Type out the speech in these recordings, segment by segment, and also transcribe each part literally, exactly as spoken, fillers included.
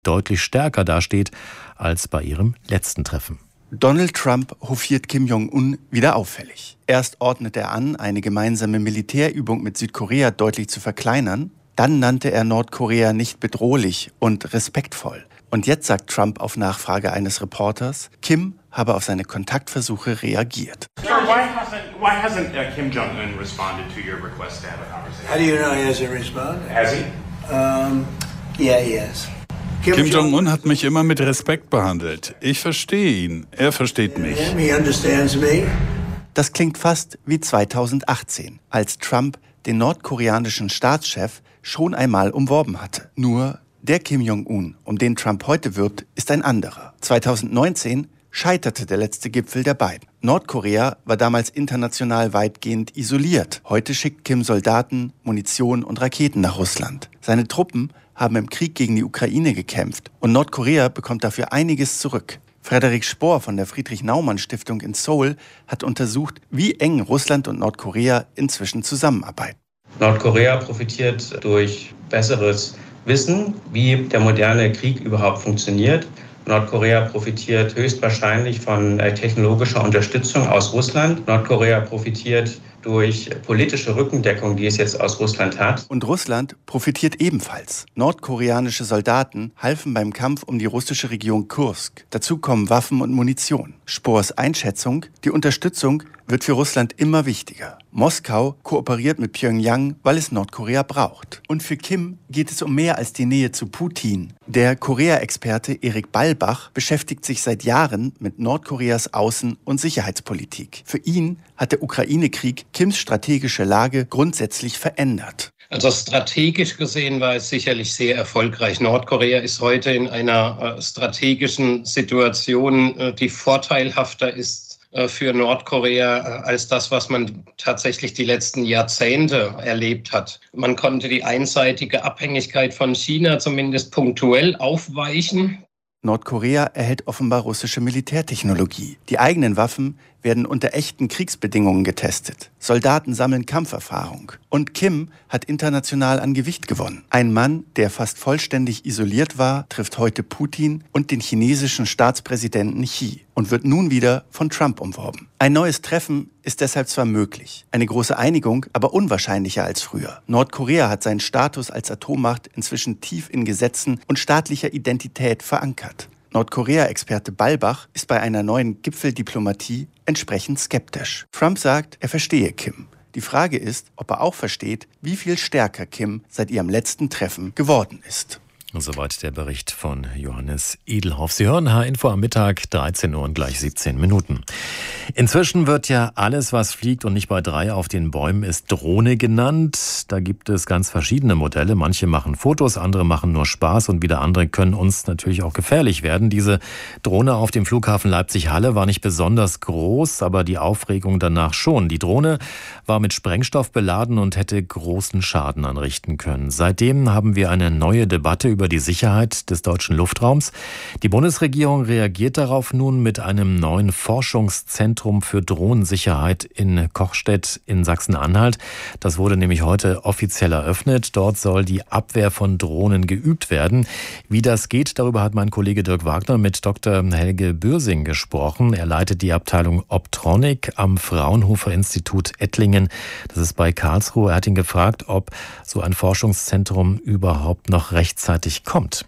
deutlich stärker dasteht als bei ihrem letzten Treffen. Donald Trump hofiert Kim Jong-un wieder auffällig. Erst ordnet er an, eine gemeinsame Militärübung mit Südkorea deutlich zu verkleinern. Dann nannte er Nordkorea nicht bedrohlich und respektvoll. Und jetzt sagt Trump auf Nachfrage eines Reporters, Kim habe auf seine Kontaktversuche reagiert. Sir, why hasn't, why hasn't uh, Kim Jong-un responded to your request to have a conversation? How do you know he hasn't responded? Has he? Um, yeah, he has. Kim, Kim Jong-un hat mich immer mit Respekt behandelt. Ich verstehe ihn, er versteht mich. He understands me. Das klingt fast wie zweitausendachtzehn, als Trump den nordkoreanischen Staatschef schon einmal umworben hatte. Nur der Kim Jong-un, um den Trump heute wirbt, ist ein anderer. zweitausendneunzehn scheiterte der letzte Gipfel der beiden. Nordkorea war damals international weitgehend isoliert. Heute schickt Kim Soldaten, Munition und Raketen nach Russland. Seine Truppen haben im Krieg gegen die Ukraine gekämpft und Nordkorea bekommt dafür einiges zurück. Frederik Spohr von der Friedrich-Naumann-Stiftung in Seoul hat untersucht, wie eng Russland und Nordkorea inzwischen zusammenarbeiten. Nordkorea profitiert durch besseres Wissen, wie der moderne Krieg überhaupt funktioniert. Nordkorea profitiert höchstwahrscheinlich von technologischer Unterstützung aus Russland. Nordkorea profitiert durch politische Rückendeckung, die es jetzt aus Russland hat. Und Russland profitiert ebenfalls. Nordkoreanische Soldaten halfen beim Kampf um die russische Region Kursk. Dazu kommen Waffen und Munition. Spohrs Einschätzung, die Unterstützung wird für Russland immer wichtiger. Moskau kooperiert mit Pyongyang, weil es Nordkorea braucht. Und für Kim geht es um mehr als die Nähe zu Putin. Der Korea-Experte Erik Ballbach beschäftigt sich seit Jahren mit Nordkoreas Außen- und Sicherheitspolitik. Für ihn hat der Ukraine-Krieg Kims strategische Lage grundsätzlich verändert. Also strategisch gesehen war es sicherlich sehr erfolgreich. Nordkorea ist heute in einer äh, strategischen Situation, äh, die vorteilhafter ist äh, für Nordkorea äh, als das, was man tatsächlich die letzten Jahrzehnte erlebt hat. Man konnte die einseitige Abhängigkeit von China zumindest punktuell aufweichen. Nordkorea erhält offenbar russische Militärtechnologie. Die eigenen Waffen werden unter echten Kriegsbedingungen getestet. Soldaten sammeln Kampferfahrung. Und Kim hat international an Gewicht gewonnen. Ein Mann, der fast vollständig isoliert war, trifft heute Putin und den chinesischen Staatspräsidenten Xi und wird nun wieder von Trump umworben. Ein neues Treffen ist deshalb zwar möglich, eine große Einigung aber unwahrscheinlicher als früher. Nordkorea hat seinen Status als Atommacht inzwischen tief in Gesetzen und staatlicher Identität verankert. Nordkorea-Experte Ballbach ist bei einer neuen Gipfeldiplomatie entsprechend skeptisch. Trump sagt, er verstehe Kim. Die Frage ist, ob er auch versteht, wie viel stärker Kim seit ihrem letzten Treffen geworden ist. Soweit der Bericht von Johannes Edelhoff. Sie hören H-Info am Mittag, dreizehn Uhr und gleich siebzehn Minuten. Inzwischen wird ja alles, was fliegt und nicht bei drei auf den Bäumen ist, Drohne genannt. Da gibt es ganz verschiedene Modelle. Manche machen Fotos, andere machen nur Spaß und wieder andere können uns natürlich auch gefährlich werden. Diese Drohne auf dem Flughafen Leipzig-Halle war nicht besonders groß, aber die Aufregung danach schon. Die Drohne war mit Sprengstoff beladen und hätte großen Schaden anrichten können. Seitdem haben wir eine neue Debatte über über die Sicherheit des deutschen Luftraums. Die Bundesregierung reagiert darauf nun mit einem neuen Forschungszentrum für Drohnensicherheit in Kochstedt in Sachsen-Anhalt. Das wurde nämlich heute offiziell eröffnet. Dort soll die Abwehr von Drohnen geübt werden. Wie das geht, darüber hat mein Kollege Dirk Wagner mit Doktor Helge Bürsing gesprochen. Er leitet die Abteilung Optronic am Fraunhofer Institut Ettlingen. Das ist bei Karlsruhe. Er hat ihn gefragt, ob so ein Forschungszentrum überhaupt noch rechtzeitig kommt.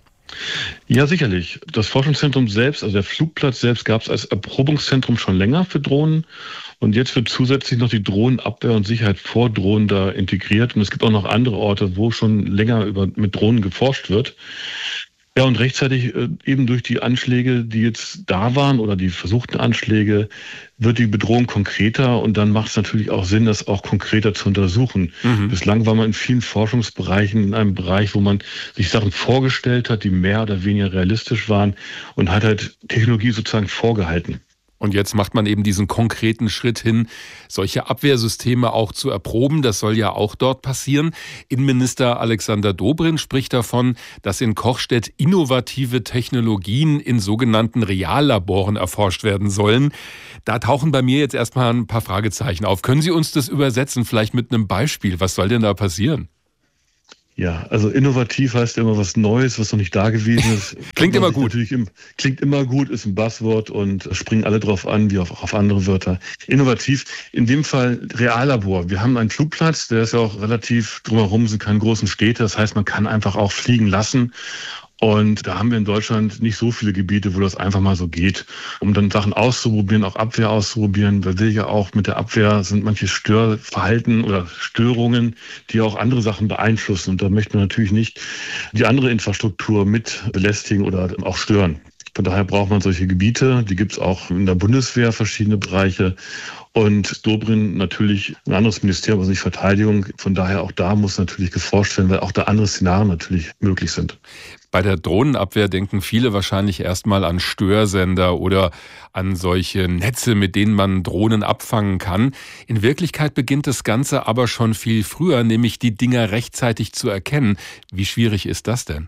Ja, sicherlich. Das Forschungszentrum selbst, also der Flugplatz selbst, gab es als Erprobungszentrum schon länger für Drohnen. Und jetzt wird zusätzlich noch die Drohnenabwehr und Sicherheit vor Drohnen da integriert. Und es gibt auch noch andere Orte, wo schon länger über, mit Drohnen geforscht wird. Ja, und rechtzeitig äh, eben durch die Anschläge, die jetzt da waren oder die versuchten Anschläge, wird die Bedrohung konkreter und dann macht es natürlich auch Sinn, das auch konkreter zu untersuchen. Mhm. Bislang war man in vielen Forschungsbereichen in einem Bereich, wo man sich Sachen vorgestellt hat, die mehr oder weniger realistisch waren und hat halt Technologie sozusagen vorgehalten. Und jetzt macht man eben diesen konkreten Schritt hin, solche Abwehrsysteme auch zu erproben. Das soll ja auch dort passieren. Innenminister Alexander Dobrindt spricht davon, dass in Kochstedt innovative Technologien in sogenannten Reallaboren erforscht werden sollen. Da tauchen bei mir jetzt erstmal ein paar Fragezeichen auf. Können Sie uns das übersetzen, vielleicht mit einem Beispiel? Was soll denn da passieren? Ja, also innovativ heißt ja immer was Neues, was noch nicht da gewesen ist. Klingt immer gut. Im, klingt immer gut, ist ein Buzzword und springen alle drauf an, wie auch auf andere Wörter. Innovativ, in dem Fall Reallabor. Wir haben einen Flugplatz, der ist ja auch relativ, drumherum sind keine großen Städte. Das heißt, man kann einfach auch fliegen lassen. Und da haben wir in Deutschland nicht so viele Gebiete, wo das einfach mal so geht, um dann Sachen auszuprobieren, auch Abwehr auszuprobieren. Weil wir ja auch mit der Abwehr sind manche Störverhalten oder Störungen, die auch andere Sachen beeinflussen. Und da möchten wir natürlich nicht die andere Infrastruktur mit belästigen oder auch stören. Von daher braucht man solche Gebiete. Die gibt es auch in der Bundeswehr, verschiedene Bereiche. Und Dobrindt natürlich ein anderes Ministerium, also nicht Verteidigung. Von daher auch da muss natürlich geforscht werden, weil auch da andere Szenarien natürlich möglich sind. Bei der Drohnenabwehr denken viele wahrscheinlich erstmal an Störsender oder an solche Netze, mit denen man Drohnen abfangen kann. In Wirklichkeit beginnt das Ganze aber schon viel früher, nämlich die Dinger rechtzeitig zu erkennen. Wie schwierig ist das denn?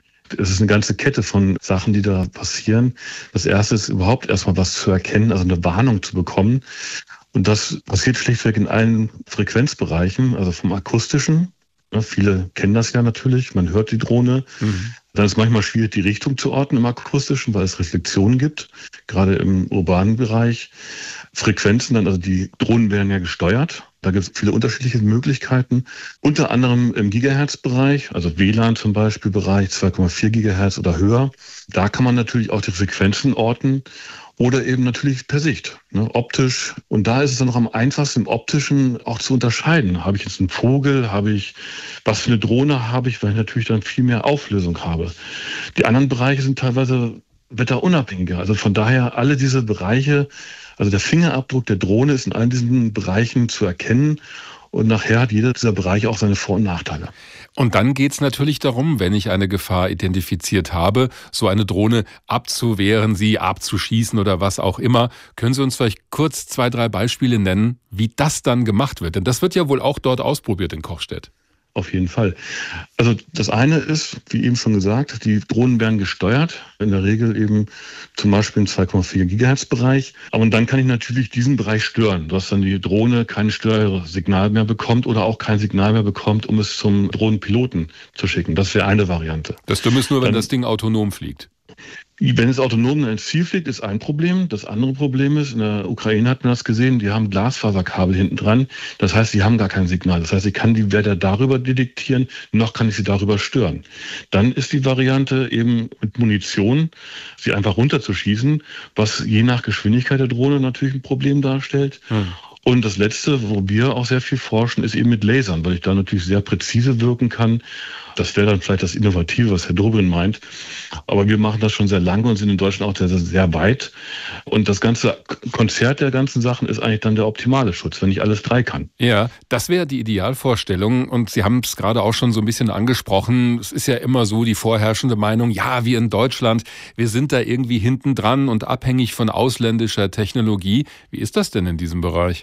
Es ist eine ganze Kette von Sachen, die da passieren. Das erste ist überhaupt erstmal was zu erkennen, also eine Warnung zu bekommen. Und das passiert schlichtweg in allen Frequenzbereichen, also vom akustischen. Ja, viele kennen das ja natürlich, man hört die Drohne. Mhm. Dann ist es manchmal schwierig, die Richtung zu orten im akustischen, weil es Reflexionen gibt, gerade im urbanen Bereich. Frequenzen, dann, also die Drohnen werden ja gesteuert. Da gibt es viele unterschiedliche Möglichkeiten, unter anderem im Gigahertz-Bereich, also W L A N zum Beispiel Bereich zwei Komma vier Gigahertz oder höher. Da kann man natürlich auch die Frequenzen orten oder eben natürlich per Sicht, ne, optisch. Und da ist es dann noch am einfachsten im Optischen auch zu unterscheiden. Habe ich jetzt einen Vogel, habe ich, was für eine Drohne habe ich, weil ich natürlich dann viel mehr Auflösung habe. Die anderen Bereiche sind teilweise wetterunabhängiger. Also von daher alle diese Bereiche, also der Fingerabdruck der Drohne ist in all diesen Bereichen zu erkennen und nachher hat jeder dieser Bereiche auch seine Vor- und Nachteile. Und dann geht es natürlich darum, wenn ich eine Gefahr identifiziert habe, so eine Drohne abzuwehren, sie abzuschießen oder was auch immer. Können Sie uns vielleicht kurz zwei, drei Beispiele nennen, wie das dann gemacht wird? Denn das wird ja wohl auch dort ausprobiert in Kochstedt. Auf jeden Fall. Also das eine ist, wie eben schon gesagt, die Drohnen werden gesteuert, in der Regel eben zum Beispiel im zwei Komma vier Gigahertz Bereich. Aber dann kann ich natürlich diesen Bereich stören, dass dann die Drohne kein Störsignal mehr bekommt oder auch kein Signal mehr bekommt, um es zum Drohnenpiloten zu schicken. Das wäre eine Variante. Das Dumme ist nur, wenn dann, das Ding autonom fliegt. Wenn es autonom ins Ziel fliegt, ist ein Problem. Das andere Problem ist, in der Ukraine hat man das gesehen, die haben Glasfaserkabel hinten dran. Das heißt, sie haben gar kein Signal. Das heißt, ich kann die weder darüber detektieren, noch kann ich sie darüber stören. Dann ist die Variante eben mit Munition, sie einfach runterzuschießen, was je nach Geschwindigkeit der Drohne natürlich ein Problem darstellt. Hm. Und das Letzte, wo wir auch sehr viel forschen, ist eben mit Lasern, weil ich da natürlich sehr präzise wirken kann. Das wäre dann vielleicht das Innovative, was Herr Dobrindt meint. Aber wir machen das schon sehr lange und sind in Deutschland auch sehr, sehr weit. Und das ganze Konzert der ganzen Sachen ist eigentlich dann der optimale Schutz, wenn ich alles drei kann. Ja, das wäre die Idealvorstellung. Und Sie haben es gerade auch schon so ein bisschen angesprochen. Es ist ja immer so die vorherrschende Meinung, ja, wir in Deutschland, wir sind da irgendwie hinten dran und abhängig von ausländischer Technologie. Wie ist das denn in diesem Bereich?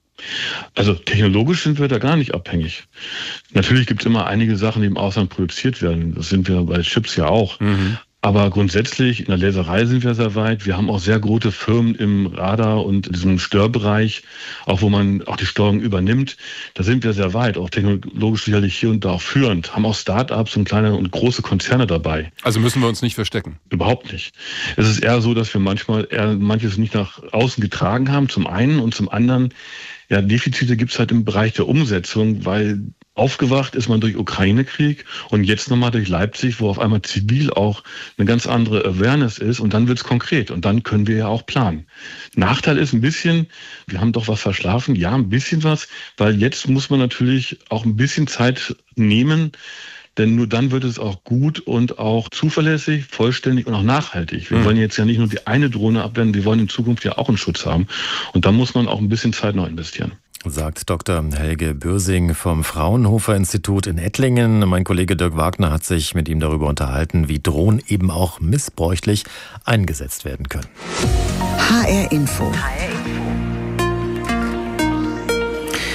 Also technologisch sind wir da gar nicht abhängig. Natürlich gibt es immer einige Sachen, die im Ausland produziert werden. Das sind wir bei Chips ja auch. Mhm. Aber grundsätzlich in der Laserei sind wir sehr weit. Wir haben auch sehr große Firmen im Radar- und in diesem Störbereich, auch wo man auch die Steuerung übernimmt. Da sind wir sehr weit, auch technologisch sicherlich hier und da auch führend. Haben auch Start-ups und kleine und große Konzerne dabei. Also müssen wir uns nicht verstecken? Überhaupt nicht. Es ist eher so, dass wir manchmal eher manches nicht nach außen getragen haben, zum einen. Und zum anderen, ja, Defizite gibt es halt im Bereich der Umsetzung, weil aufgewacht ist man durch Ukraine-Krieg und jetzt nochmal durch Leipzig, wo auf einmal zivil auch eine ganz andere Awareness ist und dann wird es konkret und dann können wir ja auch planen. Nachteil ist ein bisschen, wir haben doch was verschlafen, ja, ein bisschen was, weil jetzt muss man natürlich auch ein bisschen Zeit nehmen, denn nur dann wird es auch gut und auch zuverlässig, vollständig und auch nachhaltig. Wir mhm. wollen jetzt ja nicht nur die eine Drohne abwehren, wir wollen in Zukunft ja auch einen Schutz haben und da muss man auch ein bisschen Zeit noch investieren. Sagt Doktor Helge Bürsing vom Fraunhofer Institut in Ettlingen. Mein Kollege Dirk Wagner hat sich mit ihm darüber unterhalten, wie Drohnen eben auch missbräuchlich eingesetzt werden können. H R Info.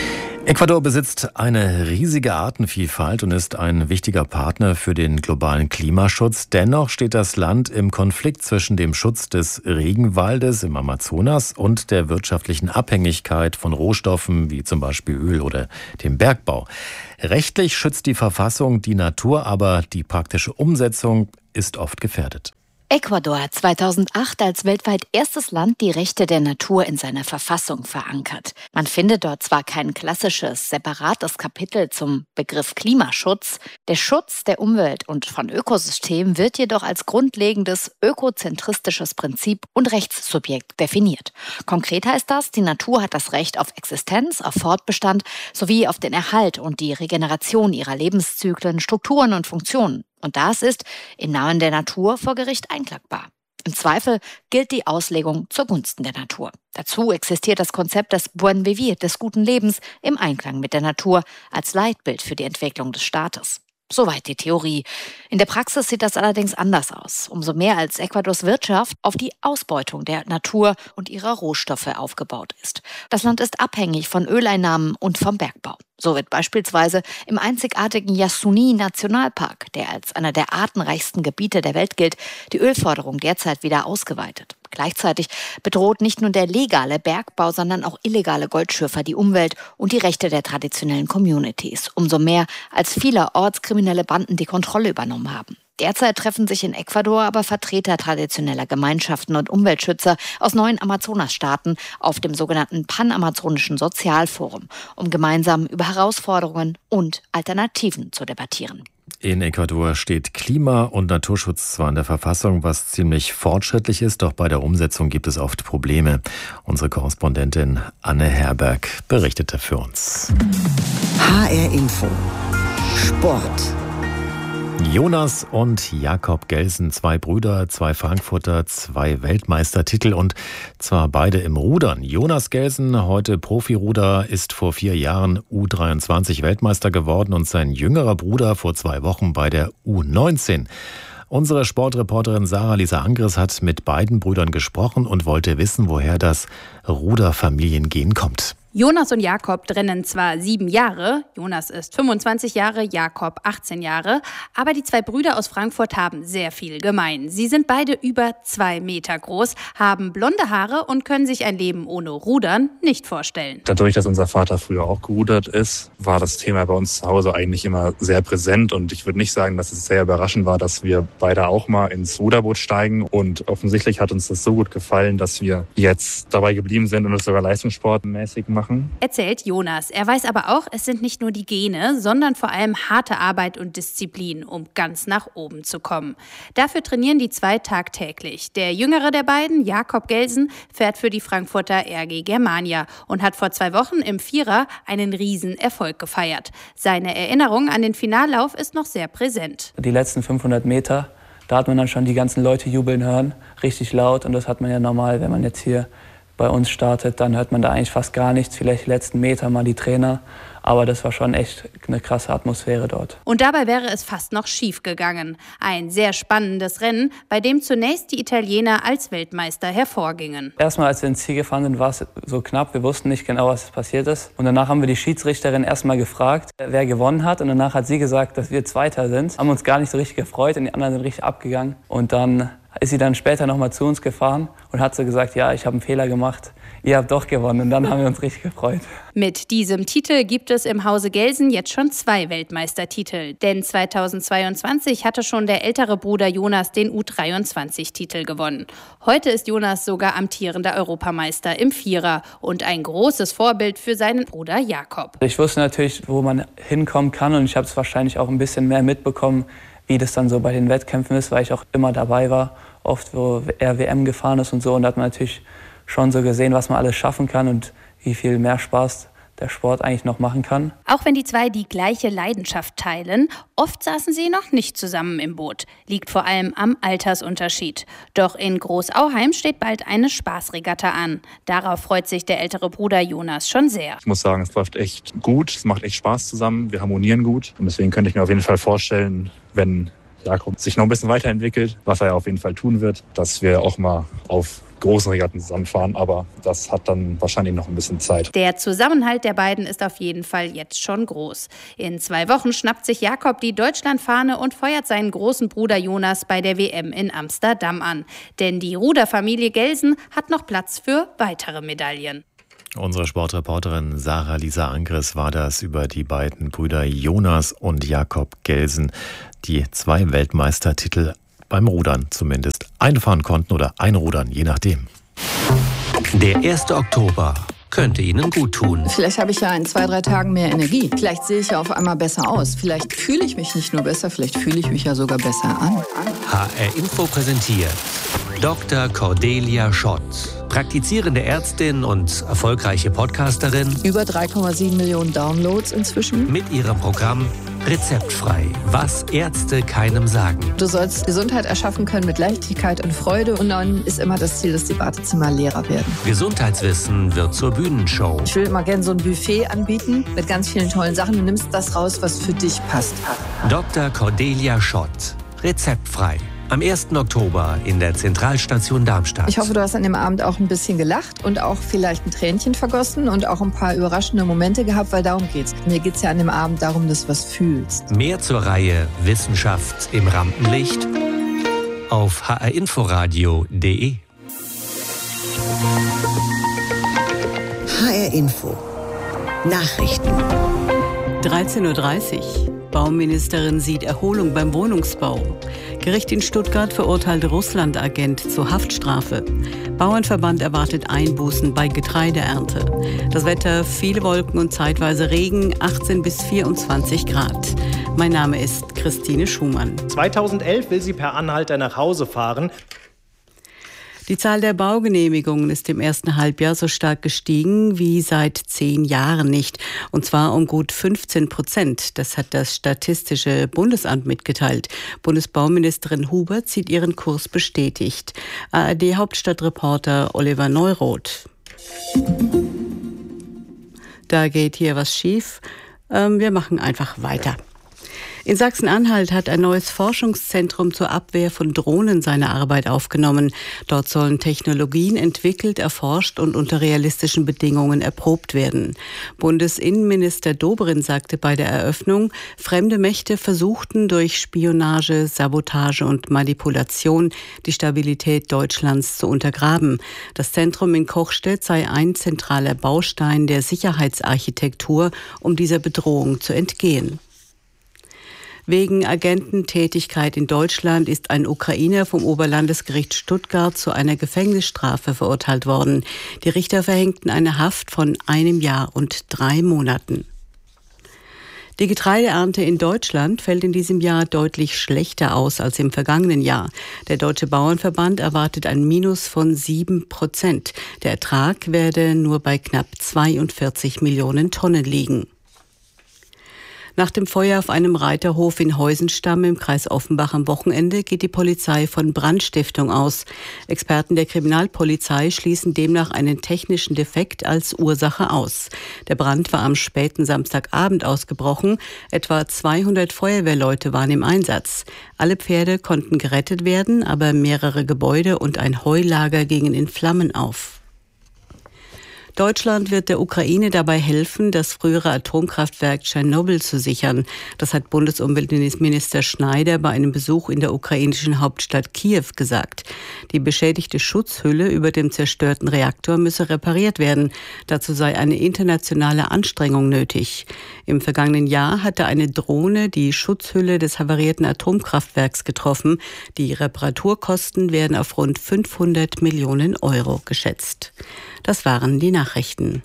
Ecuador besitzt eine riesige Artenvielfalt und ist ein wichtiger Partner für den globalen Klimaschutz. Dennoch steht das Land im Konflikt zwischen dem Schutz des Regenwaldes im Amazonas und der wirtschaftlichen Abhängigkeit von Rohstoffen wie zum Beispiel Öl oder dem Bergbau. Rechtlich schützt die Verfassung die Natur, aber die praktische Umsetzung ist oft gefährdet. Ecuador hat zweitausendacht als weltweit erstes Land die Rechte der Natur in seiner Verfassung verankert. Man findet dort zwar kein klassisches, separates Kapitel zum Begriff Klimaschutz, der Schutz der Umwelt und von Ökosystemen wird jedoch als grundlegendes ökozentristisches Prinzip und Rechtssubjekt definiert. Konkret heißt das, die Natur hat das Recht auf Existenz, auf Fortbestand sowie auf den Erhalt und die Regeneration ihrer Lebenszyklen, Strukturen und Funktionen. Und das ist im Namen der Natur vor Gericht einklagbar. Im Zweifel gilt die Auslegung zugunsten der Natur. Dazu existiert das Konzept des Buen Vivir, des guten Lebens, im Einklang mit der Natur als Leitbild für die Entwicklung des Staates. Soweit die Theorie. In der Praxis sieht das allerdings anders aus. Umso mehr als Ecuadors Wirtschaft auf die Ausbeutung der Natur und ihrer Rohstoffe aufgebaut ist. Das Land ist abhängig von Öleinnahmen und vom Bergbau. So wird beispielsweise im einzigartigen Yasuni-Nationalpark, der als einer der artenreichsten Gebiete der Welt gilt, die Ölförderung derzeit wieder ausgeweitet. Gleichzeitig bedroht nicht nur der legale Bergbau, sondern auch illegale Goldschürfer die Umwelt und die Rechte der traditionellen Communities. Umso mehr, als vielerorts kriminelle Banden die Kontrolle übernommen haben. Derzeit treffen sich in Ecuador aber Vertreter traditioneller Gemeinschaften und Umweltschützer aus neun Amazonasstaaten auf dem sogenannten Panamazonischen Sozialforum, um gemeinsam über Herausforderungen und Alternativen zu debattieren. In Ecuador steht Klima- und Naturschutz zwar in der Verfassung, was ziemlich fortschrittlich ist, doch bei der Umsetzung gibt es oft Probleme. Unsere Korrespondentin Anne Herberg berichtete für uns. H R Info Sport. Jonas und Jakob Gelsen, zwei Brüder, zwei Frankfurter, zwei Weltmeistertitel und zwar beide im Rudern. Jonas Gelsen, heute Profiruder, ist vor vier Jahren U dreiundzwanzig Weltmeister geworden und sein jüngerer Bruder vor zwei Wochen bei der U neunzehn. Unsere Sportreporterin Sarah-Lisa Angres hat mit beiden Brüdern gesprochen und wollte wissen, woher das Ruderfamiliengehen kommt. Jonas und Jakob trennen zwar sieben Jahre, Jonas ist fünfundzwanzig Jahre, Jakob achtzehn Jahre, aber die zwei Brüder aus Frankfurt haben sehr viel gemein. Sie sind beide über zwei Meter groß, haben blonde Haare und können sich ein Leben ohne Rudern nicht vorstellen. Dadurch, dass unser Vater früher auch gerudert ist, war das Thema bei uns zu Hause eigentlich immer sehr präsent und ich würde nicht sagen, dass es sehr überraschend war, dass wir beide auch mal ins Ruderboot steigen und offensichtlich hat uns das so gut gefallen, dass wir jetzt dabei geblieben sind und es sogar leistungssportmäßig machen. Erzählt Jonas. Er weiß aber auch, es sind nicht nur die Gene, sondern vor allem harte Arbeit und Disziplin, um ganz nach oben zu kommen. Dafür trainieren die zwei tagtäglich. Der jüngere der beiden, Jakob Gelsen, fährt für die Frankfurter R G Germania und hat vor zwei Wochen im Vierer einen Riesenerfolg gefeiert. Seine Erinnerung an den Finallauf ist noch sehr präsent. Die letzten fünfhundert Meter, da hat man dann schon die ganzen Leute jubeln hören, richtig laut. Und das hat man ja normal, wenn man jetzt hier bei uns startet, dann hört man da eigentlich fast gar nichts, vielleicht die letzten Meter mal die Trainer, aber das war schon echt eine krasse Atmosphäre dort. Und dabei wäre es fast noch schief gegangen. Ein sehr spannendes Rennen, bei dem zunächst die Italiener als Weltmeister hervorgingen. Erstmal, als wir ins Ziel gefahren sind, war es so knapp, wir wussten nicht genau, was passiert ist. Und danach haben wir die Schiedsrichterin erstmal gefragt, wer gewonnen hat. Und danach hat sie gesagt, dass wir Zweiter sind. Haben uns gar nicht so richtig gefreut und die anderen sind richtig abgegangen. Und dann ist sie dann später nochmal zu uns gefahren und hat so gesagt, ja, ich habe einen Fehler gemacht, ihr habt doch gewonnen. Und dann haben wir uns richtig gefreut. Mit diesem Titel gibt es im Hause Gelsen jetzt schon zwei Weltmeistertitel. Denn zweitausendzweiundzwanzig hatte schon der ältere Bruder Jonas den U dreiundzwanzig-Titel gewonnen. Heute ist Jonas sogar amtierender Europameister im Vierer und ein großes Vorbild für seinen Bruder Jakob. Ich wusste natürlich, wo man hinkommen kann und ich habe es wahrscheinlich auch ein bisschen mehr mitbekommen, wie das dann so bei den Wettkämpfen ist, weil ich auch immer dabei war, oft wo er W M gefahren ist und so. Und da hat man natürlich schon so gesehen, was man alles schaffen kann und wie viel mehr Spaß der Sport eigentlich noch machen kann. Auch wenn die zwei die gleiche Leidenschaft teilen, oft saßen sie noch nicht zusammen im Boot. Liegt vor allem am Altersunterschied. Doch in Großauheim steht bald eine Spaßregatta an. Darauf freut sich der ältere Bruder Jonas schon sehr. Ich muss sagen, es läuft echt gut, es macht echt Spaß zusammen, wir harmonieren gut. Und deswegen könnte ich mir auf jeden Fall vorstellen, wenn Jakob sich noch ein bisschen weiterentwickelt, was er ja auf jeden Fall tun wird, dass wir auch mal auf großen Regatten zusammenfahren, aber das hat dann wahrscheinlich noch ein bisschen Zeit. Der Zusammenhalt der beiden ist auf jeden Fall jetzt schon groß. In zwei Wochen schnappt sich Jakob die Deutschlandfahne und feuert seinen großen Bruder Jonas bei der W M in Amsterdam an. Denn die Ruderfamilie Gelsen hat noch Platz für weitere Medaillen. Unsere Sportreporterin Sarah Lisa Angres war das über die beiden Brüder Jonas und Jakob Gelsen, die zwei Weltmeistertitel beim Rudern zumindest einfahren konnten oder einrudern, je nachdem. Der erste Oktober könnte Ihnen gut tun. Vielleicht habe ich ja in zwei, drei Tagen mehr Energie. Vielleicht sehe ich ja auf einmal besser aus. Vielleicht fühle ich mich nicht nur besser, vielleicht fühle ich mich ja sogar besser an. H R Info präsentiert Doktor Cordelia Schott. Praktizierende Ärztin und erfolgreiche Podcasterin. Über drei Komma sieben Millionen Downloads inzwischen. Mit ihrem Programm Rezeptfrei, was Ärzte keinem sagen. Du sollst Gesundheit erschaffen können mit Leichtigkeit und Freude. Und dann ist immer das Ziel, dass die Wartezimmer leerer werden. Gesundheitswissen wird zur Bühnenshow. Ich will immer gerne so ein Buffet anbieten mit ganz vielen tollen Sachen. Du nimmst das raus, was für dich passt. Doktor Cordelia Schott. Rezeptfrei. Am ersten Oktober in der Zentralstation Darmstadt. Ich hoffe, du hast an dem Abend auch ein bisschen gelacht und auch vielleicht ein Tränchen vergossen und auch ein paar überraschende Momente gehabt, weil darum geht's. Mir geht's ja an dem Abend darum, dass du was fühlst. Mehr zur Reihe Wissenschaft im Rampenlicht auf h r inforadio punkt d e. H R Info Nachrichten. dreizehn Uhr dreißig. Bauministerin sieht Erholung beim Wohnungsbau. Gericht in Stuttgart verurteilt Russland-Agent zur Haftstrafe. Bauernverband erwartet Einbußen bei Getreideernte. Das Wetter, viele Wolken und zeitweise Regen, achtzehn bis vierundzwanzig Grad. Mein Name ist Christine Schumann. zweitausendelf will sie per Anhalter nach Hause fahren. Die Zahl der Baugenehmigungen ist im ersten Halbjahr so stark gestiegen wie seit zehn Jahren nicht. Und zwar um gut fünfzehn Prozent. Das hat das Statistische Bundesamt mitgeteilt. Bundesbauministerin Huber sieht ihren Kurs bestätigt. A R D-Hauptstadtreporter Oliver Neuroth. Da geht hier was schief. Ähm, wir machen einfach weiter. In Sachsen-Anhalt hat ein neues Forschungszentrum zur Abwehr von Drohnen seine Arbeit aufgenommen. Dort sollen Technologien entwickelt, erforscht und unter realistischen Bedingungen erprobt werden. Bundesinnenminister Dobrindt sagte bei der Eröffnung, fremde Mächte versuchten durch Spionage, Sabotage und Manipulation die Stabilität Deutschlands zu untergraben. Das Zentrum in Kochstedt sei ein zentraler Baustein der Sicherheitsarchitektur, um dieser Bedrohung zu entgehen. Wegen Agententätigkeit in Deutschland ist ein Ukrainer vom Oberlandesgericht Stuttgart zu einer Gefängnisstrafe verurteilt worden. Die Richter verhängten eine Haft von einem Jahr und drei Monaten. Die Getreideernte in Deutschland fällt in diesem Jahr deutlich schlechter aus als im vergangenen Jahr. Der Deutsche Bauernverband erwartet ein Minus von sieben Prozent. Der Ertrag werde nur bei knapp zweiundvierzig Millionen Tonnen liegen. Nach dem Feuer auf einem Reiterhof in Heusenstamm im Kreis Offenbach am Wochenende geht die Polizei von Brandstiftung aus. Experten der Kriminalpolizei schließen demnach einen technischen Defekt als Ursache aus. Der Brand war am späten Samstagabend ausgebrochen. Etwa zweihundert Feuerwehrleute waren im Einsatz. Alle Pferde konnten gerettet werden, aber mehrere Gebäude und ein Heulager gingen in Flammen auf. Deutschland wird der Ukraine dabei helfen, das frühere Atomkraftwerk Tschernobyl zu sichern. Das hat Bundesumweltminister Schneider bei einem Besuch in der ukrainischen Hauptstadt Kiew gesagt. Die beschädigte Schutzhülle über dem zerstörten Reaktor müsse repariert werden. Dazu sei eine internationale Anstrengung nötig. Im vergangenen Jahr hatte eine Drohne die Schutzhülle des havarierten Atomkraftwerks getroffen. Die Reparaturkosten werden auf rund fünfhundert Millionen Euro geschätzt. Das waren die Nachrichten.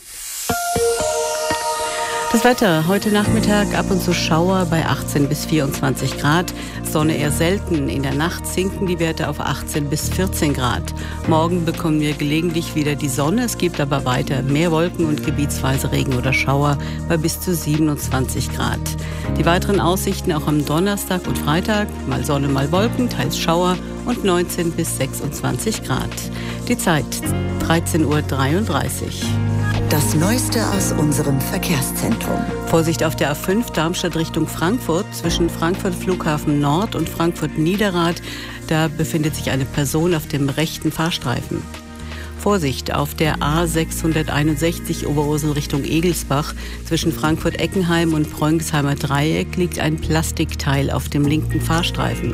Das Wetter, heute Nachmittag ab und zu Schauer bei achtzehn bis vierundzwanzig Grad. Sonne eher selten. In der Nacht sinken die Werte auf achtzehn bis vierzehn Grad. Morgen bekommen wir gelegentlich wieder die Sonne. Es gibt aber weiter mehr Wolken und gebietsweise Regen oder Schauer bei bis zu siebenundzwanzig Grad. Die weiteren Aussichten auch am Donnerstag und Freitag. Mal Sonne, mal Wolken, teils Schauer und neunzehn bis sechsundzwanzig Grad. Die Zeit dreizehn Uhr dreiunddreißig. Das Neueste aus unserem Verkehrszentrum. Vorsicht auf der A fünf Darmstadt Richtung Frankfurt. Zwischen Frankfurt Flughafen Nord und Frankfurt Niederrad. Da befindet sich eine Person auf dem rechten Fahrstreifen. Vorsicht, auf der A sechshunderteinundsechzig Oberursel Richtung Egelsbach zwischen Frankfurt-Eckenheim und Preungsheimer Dreieck liegt ein Plastikteil auf dem linken Fahrstreifen.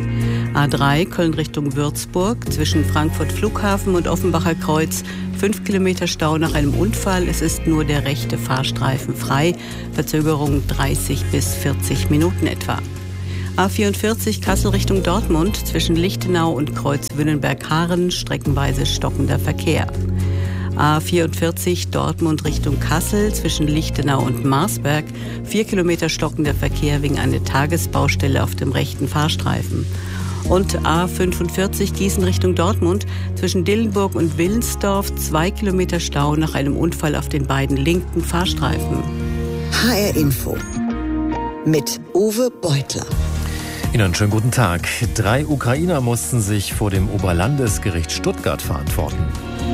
A drei Köln Richtung Würzburg zwischen Frankfurt Flughafen und Offenbacher Kreuz. Fünf Kilometer Stau nach einem Unfall. Es ist nur der rechte Fahrstreifen frei. Verzögerung dreißig bis vierzig Minuten etwa. A vierundvierzig Kassel Richtung Dortmund zwischen Lichtenau und Kreuz Wünnenberg-Haaren streckenweise stockender Verkehr. A vierundvierzig Dortmund Richtung Kassel zwischen Lichtenau und Marsberg. Vier Kilometer stockender Verkehr wegen einer Tagesbaustelle auf dem rechten Fahrstreifen. Und A fünfundvierzig Gießen Richtung Dortmund zwischen Dillenburg und Willensdorf. Zwei Kilometer Stau nach einem Unfall auf den beiden linken Fahrstreifen. H R Info mit Uwe Beutler. Ihnen einen schönen guten Tag. Drei Ukrainer mussten sich vor dem Oberlandesgericht Stuttgart verantworten.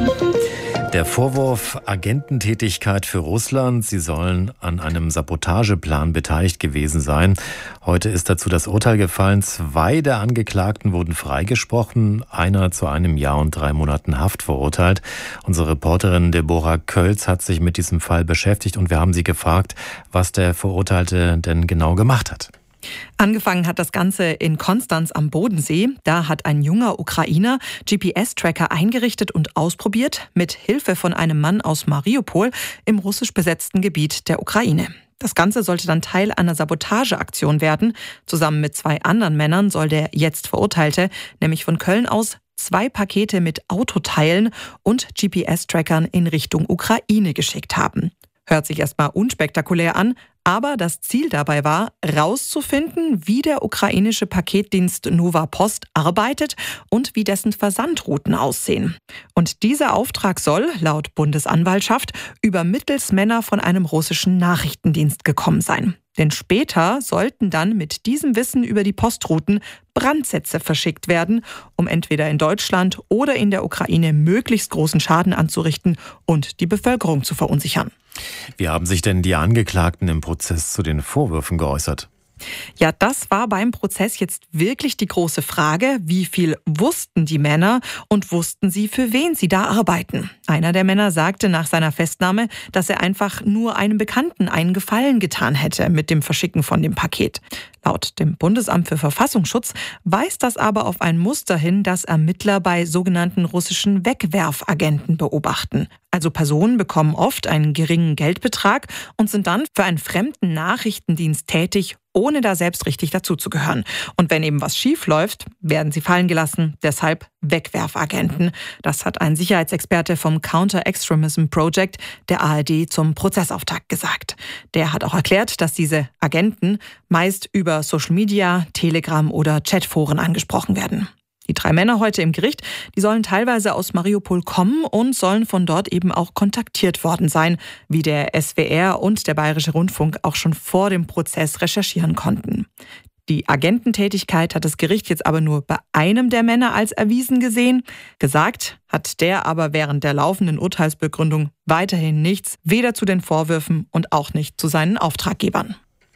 Der Vorwurf Agententätigkeit für Russland, sie sollen an einem Sabotageplan beteiligt gewesen sein. Heute ist dazu das Urteil gefallen. Zwei der Angeklagten wurden freigesprochen, einer zu einem Jahr und drei Monaten Haft verurteilt. Unsere Reporterin Deborah Kölz hat sich mit diesem Fall beschäftigt und wir haben sie gefragt, was der Verurteilte denn genau gemacht hat. Angefangen hat das Ganze in Konstanz am Bodensee. Da hat ein junger Ukrainer G P S-Tracker eingerichtet und ausprobiert, mit Hilfe von einem Mann aus Mariupol im russisch besetzten Gebiet der Ukraine. Das Ganze sollte dann Teil einer Sabotageaktion werden. Zusammen mit zwei anderen Männern soll der jetzt Verurteilte nämlich von Köln aus zwei Pakete mit Autoteilen und G P S-Trackern in Richtung Ukraine geschickt haben. Hört sich erstmal unspektakulär an, aber das Ziel dabei war, rauszufinden, wie der ukrainische Paketdienst Nova Post arbeitet und wie dessen Versandrouten aussehen. Und dieser Auftrag soll, laut Bundesanwaltschaft, über Mittelsmänner von einem russischen Nachrichtendienst gekommen sein. Denn später sollten dann mit diesem Wissen über die Postrouten Brandsätze verschickt werden, um entweder in Deutschland oder in der Ukraine möglichst großen Schaden anzurichten und die Bevölkerung zu verunsichern. Wie haben sich denn die Angeklagten im Prozess zu den Vorwürfen geäußert? Ja, das war beim Prozess jetzt wirklich die große Frage. Wie viel wussten die Männer und wussten sie, für wen sie da arbeiten? Einer der Männer sagte nach seiner Festnahme, dass er einfach nur einem Bekannten einen Gefallen getan hätte mit dem Verschicken von dem Paket. Laut dem Bundesamt für Verfassungsschutz weist das aber auf ein Muster hin, das Ermittler bei sogenannten russischen Wegwerfagenten beobachten. Also Personen bekommen oft einen geringen Geldbetrag und sind dann für einen fremden Nachrichtendienst tätig, ohne da selbst richtig dazuzugehören. Und wenn eben was schief läuft, werden sie fallen gelassen. Deshalb Wegwerfagenten. Das hat ein Sicherheitsexperte vom Counter-Extremism Project der A R D zum Prozessauftakt gesagt. Der hat auch erklärt, dass diese Agenten meist über Social Media, Telegram oder Chatforen angesprochen werden. Die drei Männer heute im Gericht, die sollen teilweise aus Mariupol kommen und sollen von dort eben auch kontaktiert worden sein, wie der S W R und der Bayerische Rundfunk auch schon vor dem Prozess recherchieren konnten. Die Agententätigkeit hat das Gericht jetzt aber nur bei einem der Männer als erwiesen gesehen. Gesagt hat der aber während der laufenden Urteilsbegründung weiterhin nichts, weder zu den Vorwürfen und auch nicht zu seinen Auftraggebern.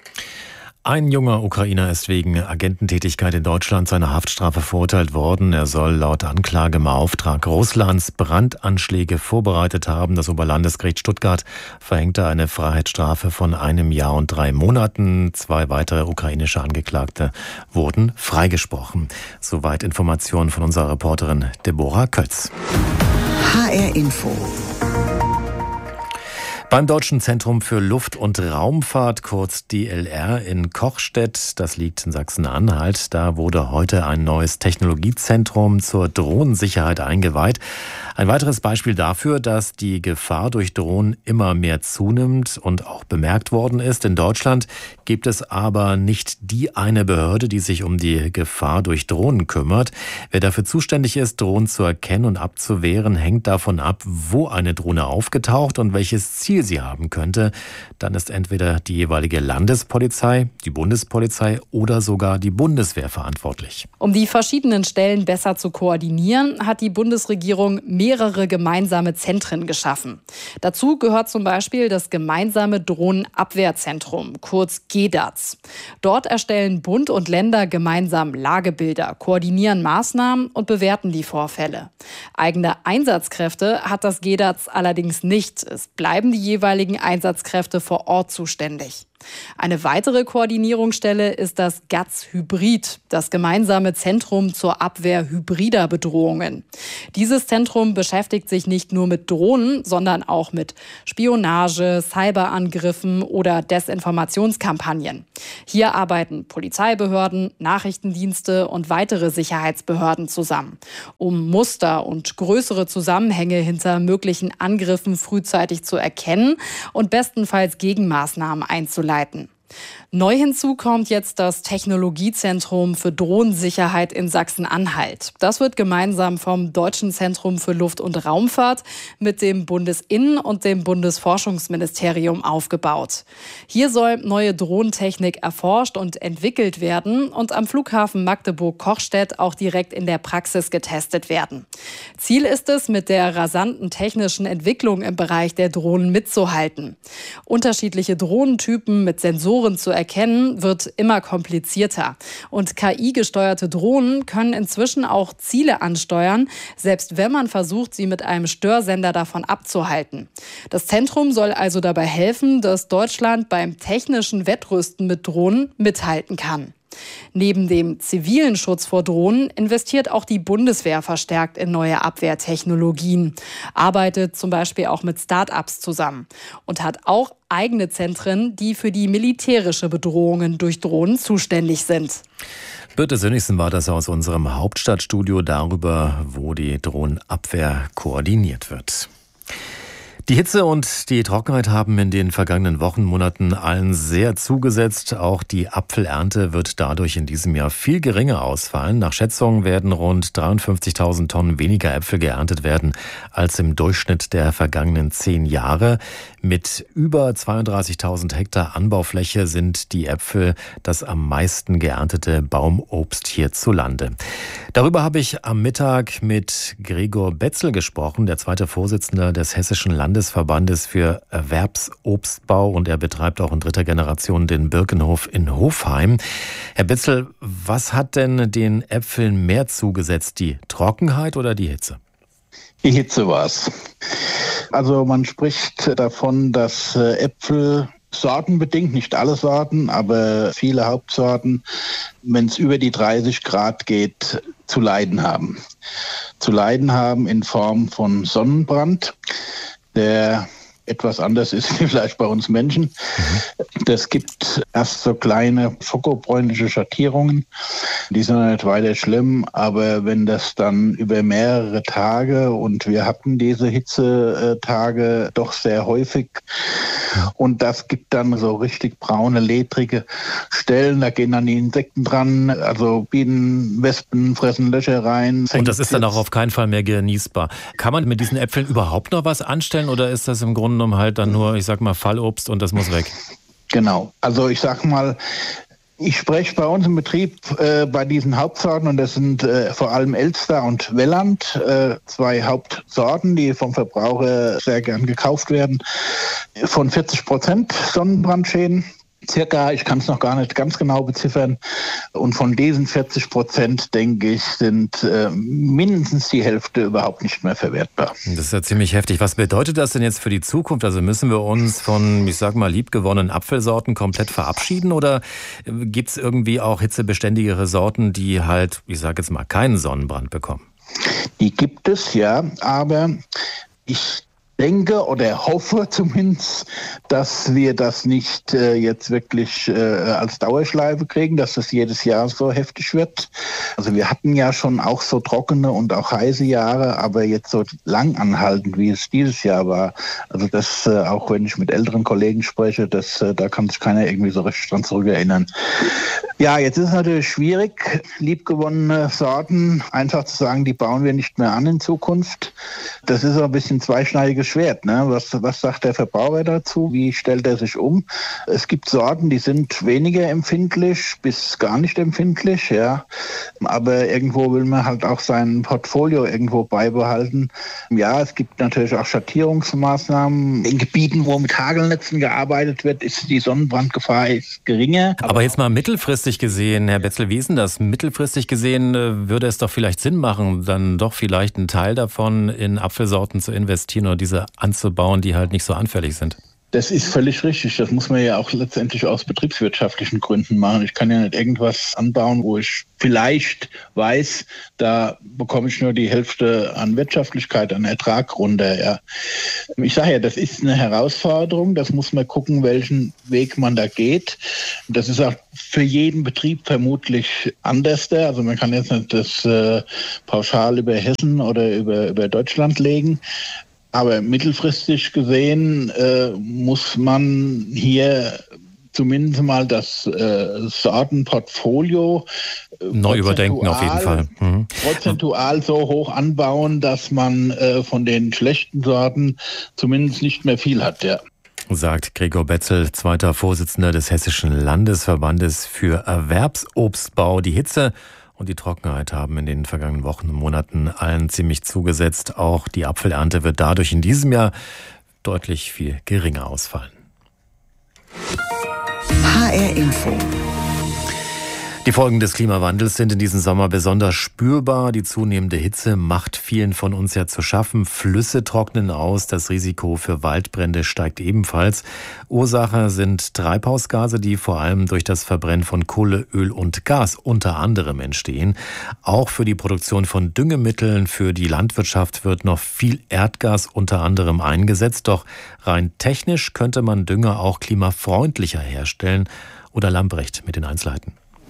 Ein junger Ukrainer ist wegen Agententätigkeit in Deutschland zu einer Haftstrafe verurteilt worden. Er soll laut Anklage im Auftrag Russlands Brandanschläge vorbereitet haben. Das Oberlandesgericht Stuttgart verhängte eine Freiheitsstrafe von einem Jahr und drei Monaten. Zwei weitere ukrainische Angeklagte wurden freigesprochen. Soweit Informationen von unserer Reporterin Deborah Kölz. H R Info. Beim Deutschen Zentrum für Luft- und Raumfahrt, kurz D L R, in Kochstedt, das liegt in Sachsen-Anhalt, da wurde heute ein neues Technologiezentrum zur Drohnensicherheit eingeweiht. Ein weiteres Beispiel dafür, dass die Gefahr durch Drohnen immer mehr zunimmt und auch bemerkt worden ist. In Deutschland gibt es aber nicht die eine Behörde, die sich um die Gefahr durch Drohnen kümmert. Wer dafür zuständig ist, Drohnen zu erkennen und abzuwehren, hängt davon ab, wo eine Drohne aufgetaucht und welches Ziel Ziel sie haben könnte, dann ist entweder die jeweilige Landespolizei, die Bundespolizei oder sogar die Bundeswehr verantwortlich. Um die verschiedenen Stellen besser zu koordinieren, hat die Bundesregierung mehrere gemeinsame Zentren geschaffen. Dazu gehört zum Beispiel das gemeinsame Drohnenabwehrzentrum, kurz G D A Z. Dort erstellen Bund und Länder gemeinsam Lagebilder, koordinieren Maßnahmen und bewerten die Vorfälle. Eigene Einsatzkräfte hat das G D A Z allerdings nicht. Es bleiben die jeweiligen Einsatzkräfte vor Ort zuständig. Eine weitere Koordinierungsstelle ist das G A Z Hybrid, das gemeinsame Zentrum zur Abwehr hybrider Bedrohungen. Dieses Zentrum beschäftigt sich nicht nur mit Drohnen, sondern auch mit Spionage, Cyberangriffen oder Desinformationskampagnen. Hier arbeiten Polizeibehörden, Nachrichtendienste und weitere Sicherheitsbehörden zusammen, um Muster und größere Zusammenhänge hinter möglichen Angriffen frühzeitig zu erkennen und bestenfalls Gegenmaßnahmen einzuleiten. Neu hinzu kommt jetzt das Technologiezentrum für Drohnensicherheit in Sachsen-Anhalt. Das wird gemeinsam vom Deutschen Zentrum für Luft- und Raumfahrt mit dem Bundesinnen- und dem Bundesforschungsministerium aufgebaut. Hier soll neue Drohnentechnik erforscht und entwickelt werden und am Flughafen Magdeburg-Kochstedt auch direkt in der Praxis getestet werden. Ziel ist es, mit der rasanten technischen Entwicklung im Bereich der Drohnen mitzuhalten. Unterschiedliche Drohnentypen mit Sensoren zu erkennen, wird immer komplizierter. Und K I-gesteuerte Drohnen können inzwischen auch Ziele ansteuern, selbst wenn man versucht, sie mit einem Störsender davon abzuhalten. Das Zentrum soll also dabei helfen, dass Deutschland beim technischen Wettrüsten mit Drohnen mithalten kann. Neben dem zivilen Schutz vor Drohnen investiert auch die Bundeswehr verstärkt in neue Abwehrtechnologien, arbeitet zum Beispiel auch mit Start-ups zusammen und hat auch eigene Zentren, die für die militärische Bedrohungen durch Drohnen zuständig sind. Birte Sönnigsen war das aus unserem Hauptstadtstudio darüber, wo die Drohnenabwehr koordiniert wird. Die Hitze und die Trockenheit haben in den vergangenen Wochen, Monaten allen sehr zugesetzt. Auch die Apfelernte wird dadurch in diesem Jahr viel geringer ausfallen. Nach Schätzungen werden rund dreiundfünfzigtausend Tonnen weniger Äpfel geerntet werden als im Durchschnitt der vergangenen zehn Jahre. Mit über zweiunddreißigtausend Hektar Anbaufläche sind die Äpfel das am meisten geerntete Baumobst hierzulande. Darüber habe ich am Mittag mit Gregor Betzel gesprochen, der zweite Vorsitzende des Hessischen Landes Landesverbandes für Erwerbsobstbau, und er betreibt auch in dritter Generation den Birkenhof in Hofheim. Herr Betzel, was hat denn den Äpfeln mehr zugesetzt, die Trockenheit oder die Hitze? Die Hitze war es. Also man spricht davon, dass Äpfel sortenbedingt, nicht alle Sorten, aber viele Hauptsorten, wenn es über die dreißig Grad geht, zu leiden haben. Zu leiden haben in Form von Sonnenbrand, der etwas anders ist wie vielleicht bei uns Menschen. Das gibt erst so kleine schokobräunliche Schattierungen. Die sind nicht weiter schlimm, aber wenn das dann über mehrere Tage, und wir hatten diese Hitzetage doch sehr häufig, und das gibt dann so richtig braune, ledrige Stellen, da gehen dann die Insekten dran, also Bienen, Wespen fressen Löcher rein. Und das ist dann auch auf keinen Fall mehr genießbar. Kann man mit diesen Äpfeln überhaupt noch was anstellen, oder ist das im Grunde genommen halt dann nur, ich sag mal, Fallobst und das muss weg? Genau, also ich sag mal, ich spreche bei uns im Betrieb äh, bei diesen Hauptsorten, und das sind äh, vor allem Elster und Welland, äh, zwei Hauptsorten, die vom Verbraucher sehr gern gekauft werden, von vierzig Prozent Sonnenbrandschäden. Circa, ich kann es noch gar nicht ganz genau beziffern. Und von diesen vierzig Prozent, denke ich, sind äh, mindestens die Hälfte überhaupt nicht mehr verwertbar. Das ist ja ziemlich heftig. Was bedeutet das denn jetzt für die Zukunft? Also müssen wir uns von, ich sag mal, liebgewonnenen Apfelsorten komplett verabschieden, oder gibt es irgendwie auch hitzebeständigere Sorten, die halt, ich sage jetzt mal, keinen Sonnenbrand bekommen? Die gibt es, ja, aber ich denke oder hoffe zumindest, dass wir das nicht äh, jetzt wirklich äh, als Dauerschleife kriegen, dass das jedes Jahr so heftig wird. Also wir hatten ja schon auch so trockene und auch heiße Jahre, aber jetzt so lang anhaltend, wie es dieses Jahr war. Also das, äh, auch wenn ich mit älteren Kollegen spreche, das, äh, da kann sich keiner irgendwie so richtig dran zurückerinnern. Ja, jetzt ist es natürlich schwierig, liebgewonnene Sorten einfach zu sagen, die bauen wir nicht mehr an in Zukunft. Das ist so ein bisschen zweischneidiges beschwert. Ne? Was, was sagt der Verbraucher dazu? Wie stellt er sich um? Es gibt Sorten, die sind weniger empfindlich bis gar nicht empfindlich. Ja. Aber irgendwo will man halt auch sein Portfolio irgendwo beibehalten. Ja, es gibt natürlich auch Schattierungsmaßnahmen. In Gebieten, wo mit Hagelnetzen gearbeitet wird, ist die Sonnenbrandgefahr ist geringer. Aber, Aber jetzt mal mittelfristig gesehen, Herr Betzel, wie ist denn das? Mittelfristig gesehen äh, würde es doch vielleicht Sinn machen, dann doch vielleicht einen Teil davon in Apfelsorten zu investieren oder diese anzubauen, die halt nicht so anfällig sind. Das ist völlig richtig. Das muss man ja auch letztendlich aus betriebswirtschaftlichen Gründen machen. Ich kann ja nicht irgendwas anbauen, wo ich vielleicht weiß, da bekomme ich nur die Hälfte an Wirtschaftlichkeit, an Ertrag runter. Ja. Ich sage ja, das ist eine Herausforderung. Das muss man gucken, welchen Weg man da geht. Das ist auch für jeden Betrieb vermutlich anders. Also man kann jetzt nicht das äh, pauschal über Hessen oder über, über Deutschland legen. Aber mittelfristig gesehen äh, muss man hier zumindest mal das äh, Sortenportfolio äh, neu überdenken auf jeden Fall. Mhm. Prozentual so hoch anbauen, dass man äh, von den schlechten Sorten zumindest nicht mehr viel hat, ja. Sagt Gregor Betzel, zweiter Vorsitzender des Hessischen Landesverbandes für Erwerbsobstbau. Die Hitze und die Trockenheit haben in den vergangenen Wochen und Monaten allen ziemlich zugesetzt. Auch die Apfelernte wird dadurch in diesem Jahr deutlich viel geringer ausfallen. H R Info. Die Folgen des Klimawandels sind in diesem Sommer besonders spürbar. Die zunehmende Hitze macht vielen von uns ja zu schaffen. Flüsse trocknen aus, das Risiko für Waldbrände steigt ebenfalls. Ursache sind Treibhausgase, die vor allem durch das Verbrennen von Kohle, Öl und Gas unter anderem entstehen. Auch für die Produktion von Düngemitteln für die Landwirtschaft wird noch viel Erdgas unter anderem eingesetzt. Doch rein technisch könnte man Dünger auch klimafreundlicher herstellen. Oder Lambrecht mit den Einzelheiten.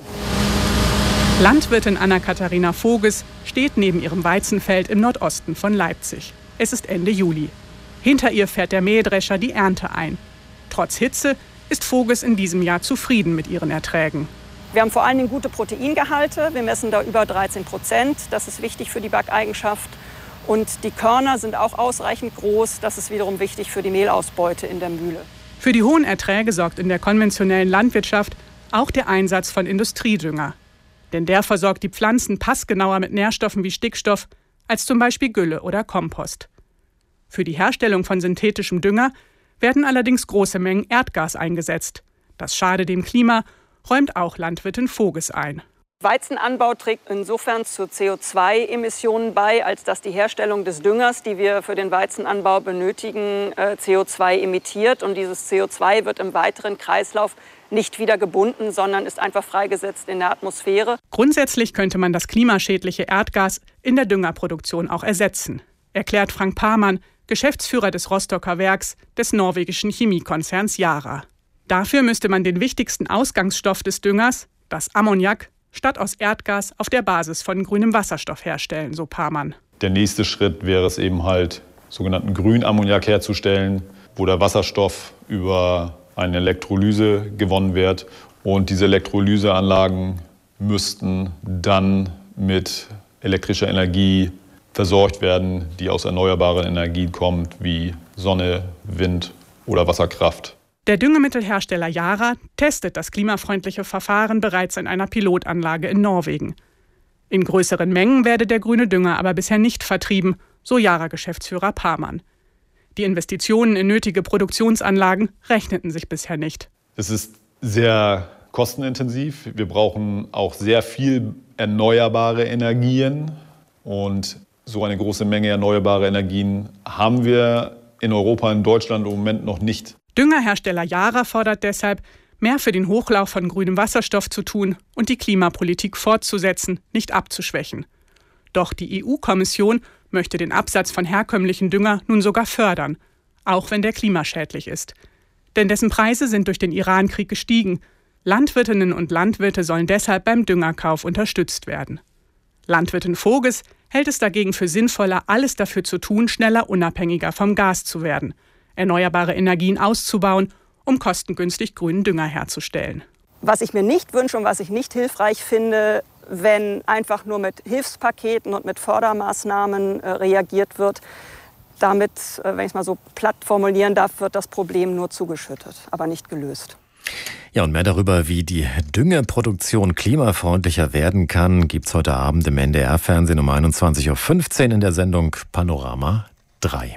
Landwirtin Anna-Katharina Voges steht neben ihrem Weizenfeld im Nordosten von Leipzig. Es ist Ende Juli. Hinter ihr fährt der Mähdrescher die Ernte ein. Trotz Hitze ist Voges in diesem Jahr zufrieden mit ihren Erträgen. Wir haben vor allen Dingen gute Proteingehalte. Wir messen da über dreizehn Prozent. Das ist wichtig für die Backeigenschaft. Und die Körner sind auch ausreichend groß. Das ist wiederum wichtig für die Mehlausbeute in der Mühle. Für die hohen Erträge sorgt in der konventionellen Landwirtschaft auch der Einsatz von Industriedünger. Denn der versorgt die Pflanzen passgenauer mit Nährstoffen wie Stickstoff als zum Beispiel Gülle oder Kompost. Für die Herstellung von synthetischem Dünger werden allerdings große Mengen Erdgas eingesetzt. Das schade dem Klima, räumt auch Landwirtin Voges ein. Weizenanbau trägt insofern zu C O zwei Emissionen bei, als dass die Herstellung des Düngers, die wir für den Weizenanbau benötigen, C O zwei emittiert. Und dieses C O zwei wird im weiteren Kreislauf nicht wieder gebunden, sondern ist einfach freigesetzt in der Atmosphäre. Grundsätzlich könnte man das klimaschädliche Erdgas in der Düngerproduktion auch ersetzen, erklärt Frank Pamann, Geschäftsführer des Rostocker Werks des norwegischen Chemiekonzerns Yara. Dafür müsste man den wichtigsten Ausgangsstoff des Düngers, das Ammoniak, statt aus Erdgas auf der Basis von grünem Wasserstoff herstellen, so Pamann. Der nächste Schritt wäre es eben halt, sogenannten Grünammoniak herzustellen, wo der Wasserstoff über eine Elektrolyse gewonnen wird. Und diese Elektrolyseanlagen müssten dann mit elektrischer Energie versorgt werden, die aus erneuerbaren Energien kommt, wie Sonne, Wind oder Wasserkraft. Der Düngemittelhersteller Yara testet das klimafreundliche Verfahren bereits in einer Pilotanlage in Norwegen. In größeren Mengen werde der grüne Dünger aber bisher nicht vertrieben, so Yara-Geschäftsführer Pamann. Die Investitionen in nötige Produktionsanlagen rechneten sich bisher nicht. Es ist sehr kostenintensiv. Wir brauchen auch sehr viel erneuerbare Energien. Und so eine große Menge erneuerbare Energien haben wir in Europa, in Deutschland im Moment noch nicht. Düngerhersteller Yara fordert deshalb, mehr für den Hochlauf von grünem Wasserstoff zu tun und die Klimapolitik fortzusetzen, nicht abzuschwächen. Doch die E U-Kommission möchte den Absatz von herkömmlichen Dünger nun sogar fördern, auch wenn der klimaschädlich ist. Denn dessen Preise sind durch den Iran-Krieg gestiegen. Landwirtinnen und Landwirte sollen deshalb beim Düngerkauf unterstützt werden. Landwirtin Voges hält es dagegen für sinnvoller, alles dafür zu tun, schneller unabhängiger vom Gas zu werden, erneuerbare Energien auszubauen, um kostengünstig grünen Dünger herzustellen. Was ich mir nicht wünsche und was ich nicht hilfreich finde, wenn einfach nur mit Hilfspaketen und mit Fördermaßnahmen äh, reagiert wird. damit, wenn ich es mal so platt formulieren darf, wird das Problem nur zugeschüttet, aber nicht gelöst. Ja, und mehr darüber, wie die Düngeproduktion klimafreundlicher werden kann, gibt's heute Abend im N D R-Fernsehen um einundzwanzig Uhr fünfzehn in der Sendung Panorama drei.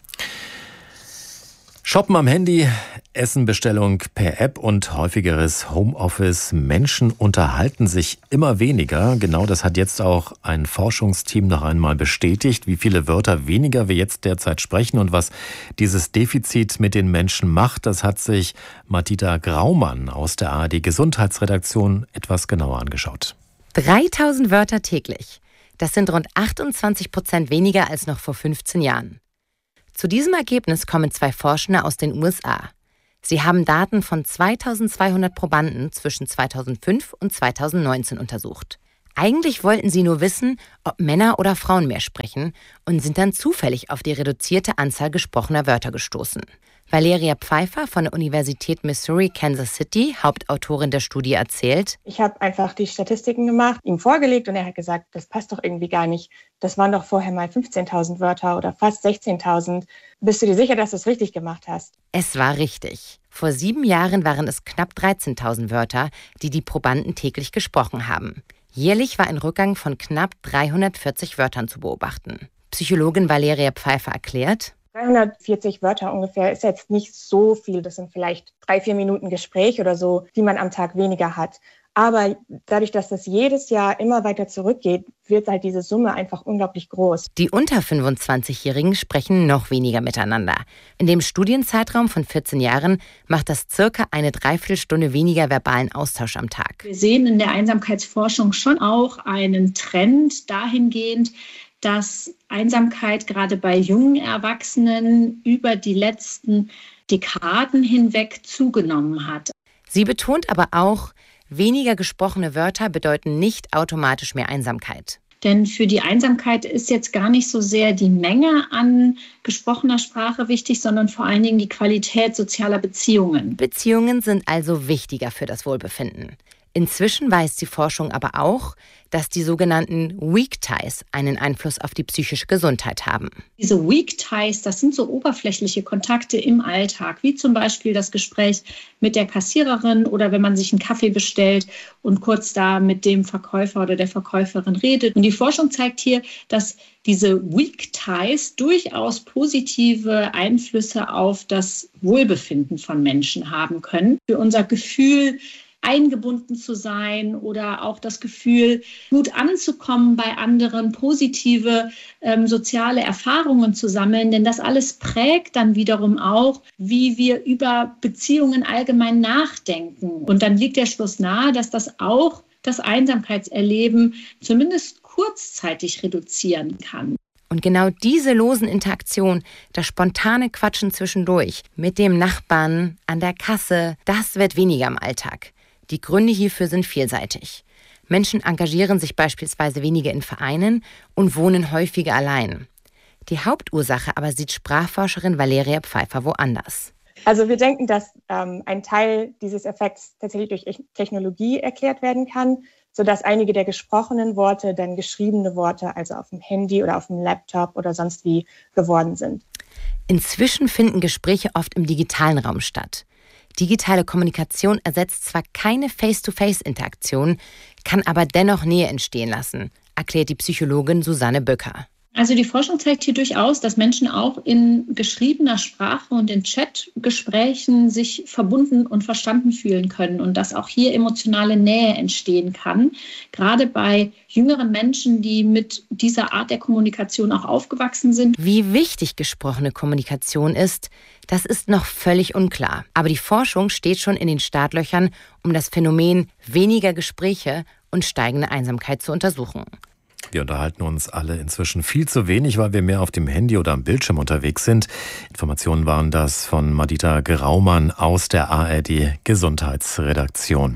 Shoppen am Handy, Essenbestellung per App und häufigeres Homeoffice. Menschen unterhalten sich immer weniger. Genau das hat jetzt auch ein Forschungsteam noch einmal bestätigt, wie viele Wörter weniger wir jetzt derzeit sprechen und was dieses Defizit mit den Menschen macht. Das hat sich Madita Graumann aus der A R D Gesundheitsredaktion etwas genauer angeschaut. dreitausend Wörter täglich. Das sind rund achtundzwanzig Prozent weniger als noch vor fünfzehn Jahren. Zu diesem Ergebnis kommen zwei Forschende aus den U S A. Sie haben Daten von zweitausendzweihundert Probanden zwischen zweitausendfünf und zweitausendneunzehn untersucht. Eigentlich wollten sie nur wissen, ob Männer oder Frauen mehr sprechen und sind dann zufällig auf die reduzierte Anzahl gesprochener Wörter gestoßen. Valeria Pfeiffer von der Universität Missouri, Kansas City, Hauptautorin der Studie, erzählt: Ich habe einfach die Statistiken gemacht, ihm vorgelegt und er hat gesagt, das passt doch irgendwie gar nicht. Das waren doch vorher mal fünfzehntausend Wörter oder fast sechzehntausend. Bist du dir sicher, dass du es richtig gemacht hast? Es war richtig. Vor sieben Jahren waren es knapp dreizehntausend Wörter, die die Probanden täglich gesprochen haben. Jährlich war ein Rückgang von knapp dreihundertvierzig Wörtern zu beobachten. Psychologin Valeria Pfeiffer erklärt: dreihundertvierzig Wörter ungefähr ist jetzt nicht so viel. Das sind vielleicht drei, vier Minuten Gespräch oder so, die man am Tag weniger hat. Aber dadurch, dass das jedes Jahr immer weiter zurückgeht, wird halt diese Summe einfach unglaublich groß. Die unter fünfundzwanzigjährigen sprechen noch weniger miteinander. In dem Studienzeitraum von vierzehn Jahren macht das circa eine Dreiviertelstunde weniger verbalen Austausch am Tag. Wir sehen in der Einsamkeitsforschung schon auch einen Trend dahingehend, dass Einsamkeit gerade bei jungen Erwachsenen über die letzten Dekaden hinweg zugenommen hat. Sie betont aber auch, weniger gesprochene Wörter bedeuten nicht automatisch mehr Einsamkeit. Denn für die Einsamkeit ist jetzt gar nicht so sehr die Menge an gesprochener Sprache wichtig, sondern vor allen Dingen die Qualität sozialer Beziehungen. Beziehungen sind also wichtiger für das Wohlbefinden. Inzwischen weiß die Forschung aber auch, dass die sogenannten Weak Ties einen Einfluss auf die psychische Gesundheit haben. Diese Weak Ties, das sind so oberflächliche Kontakte im Alltag, wie zum Beispiel das Gespräch mit der Kassiererin oder wenn man sich einen Kaffee bestellt und kurz da mit dem Verkäufer oder der Verkäuferin redet. Und die Forschung zeigt hier, dass diese Weak Ties durchaus positive Einflüsse auf das Wohlbefinden von Menschen haben können. Für unser Gefühl, eingebunden zu sein oder auch das Gefühl, gut anzukommen bei anderen, positive ähm, soziale Erfahrungen zu sammeln. Denn das alles prägt dann wiederum auch, wie wir über Beziehungen allgemein nachdenken. Und dann liegt der Schluss nahe, dass das auch das Einsamkeitserleben zumindest kurzzeitig reduzieren kann. Und genau diese losen Interaktionen, das spontane Quatschen zwischendurch mit dem Nachbarn an der Kasse, das wird weniger im Alltag. Die Gründe hierfür sind vielseitig. Menschen engagieren sich beispielsweise weniger in Vereinen und wohnen häufiger allein. Die Hauptursache aber sieht Sprachforscherin Valeria Pfeiffer woanders. Also wir denken, dass ähm, ein Teil dieses Effekts tatsächlich durch Technologie erklärt werden kann, sodass einige der gesprochenen Worte dann geschriebene Worte, also auf dem Handy oder auf dem Laptop oder sonst wie, geworden sind. Inzwischen finden Gespräche oft im digitalen Raum statt. Digitale Kommunikation ersetzt zwar keine Face-to-Face-Interaktion, kann aber dennoch Nähe entstehen lassen, erklärt die Psychologin Susanne Böcker. Also die Forschung zeigt hier durchaus, dass Menschen auch in geschriebener Sprache und in Chatgesprächen sich verbunden und verstanden fühlen können und dass auch hier emotionale Nähe entstehen kann. Gerade bei jüngeren Menschen, die mit dieser Art der Kommunikation auch aufgewachsen sind. Wie wichtig gesprochene Kommunikation ist, das ist noch völlig unklar. Aber die Forschung steht schon in den Startlöchern, um das Phänomen weniger Gespräche und steigende Einsamkeit zu untersuchen. Wir unterhalten uns alle inzwischen viel zu wenig, weil wir mehr auf dem Handy oder am Bildschirm unterwegs sind. Informationen waren das von Madita Graumann aus der A R D Gesundheitsredaktion.